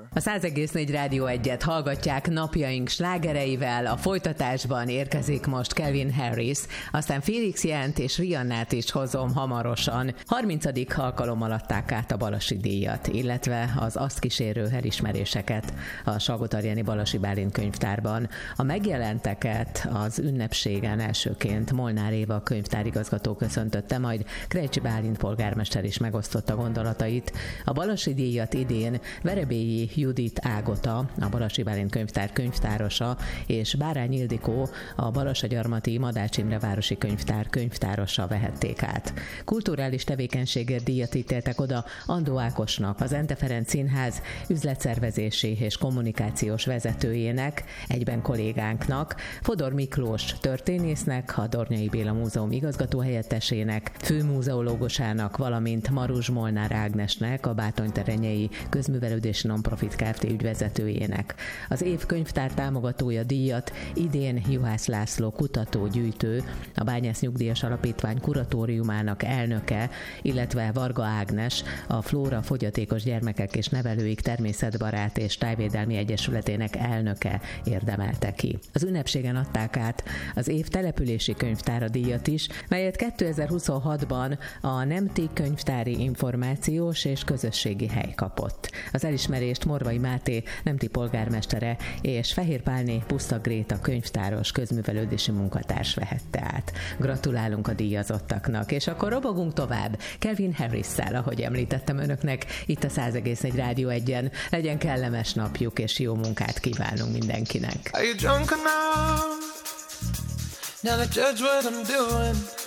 A 100,4 Rádió 1-et hallgatják napjaink slágereivel, a folytatásban érkezik most Calvin Harris, aztán Felix Jent és Rihannát is hozom hamarosan. 30. alkalommal adták át a Balassi díjat, illetve az azt kísérő elismeréseket a Salgótarjáni Balassi Bálint könyvtárban. A megjelenteket az ünnepségen elsőként Molnár Éva könyvtárigazgató köszöntötte, majd Krejcsi Bálint polgármester is megosztotta gondolatait. A Balassi díjat idén Verebélyi Judit Ágota, a Balassi Bálint könyvtár könyvtárosa, és Bárány Ildikó, a Balassagyarmati Madács Imre városi könyvtár könyvtárosa vehették át. Kulturális tevékenységért díjat ítéltek oda Andó Ákosnak, az Ente Ferenc Színház üzletszervezési és kommunikációs vezetőjének, egyben kollégánknak, Fodor Miklós történésznek, a Dornyai Béla Múzeum igazgatóhelyettesének, főmúzeológusának, valamint Maruzs Molnár Ágnesnek, a Bátonyterenyei Közművelődési Nonprofit Kft. Ügyvezetőjének. Az év könyvtár támogatója díjat idén Juhász László kutatógyűjtő, a Bányász Nyugdíjas Alapítvány kuratóriumának elnöke, illetve Varga Ágnes, a Flóra Fogyatékos Gyermekek és Nevelőik Természetbarát és Tájvédelmi Egyesületének elnöke érdemelte ki. Az ünnepségen adták át az év települési könyvtára díjat is, melyet 2026-ban a Nemti Könyvtári Információs és Közösségi Hely kapott. Az elismerést Morvai Máté nemti polgármestere és Fehér Pálné Puszta Gréta könyvtáros közművelődési munkatárs vehette át. Gratulálunk a díjazottaknak, és akkor robogunk tovább Calvin Harris-szel, ahogy említettem önöknek, itt a 100,4 Rádió 1-en. Legyen kellemes napjuk, és jó munkát kívánunk mindenkinek. Are you drunk enough now to judge what I'm doing?